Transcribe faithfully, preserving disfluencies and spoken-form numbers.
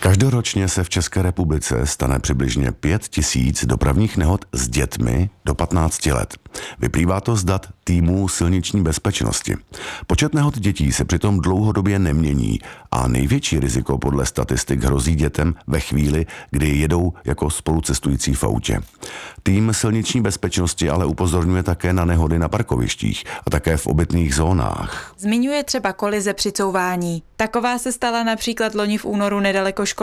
Každoročně se v České republice stane přibližně pět tisíc dopravních nehod s dětmi do patnácti let. Vyplývá to z dat týmů silniční bezpečnosti. Počet nehod dětí se přitom dlouhodobě nemění a největší riziko podle statistik hrozí dětem ve chvíli, kdy jedou jako spolucestující v autě. Tým silniční bezpečnosti ale upozorňuje také na nehody na parkovištích a také v obytných zónách. Zmiňuje třeba kolize při couvání. Taková se stala například loni v únoru nedaleko školy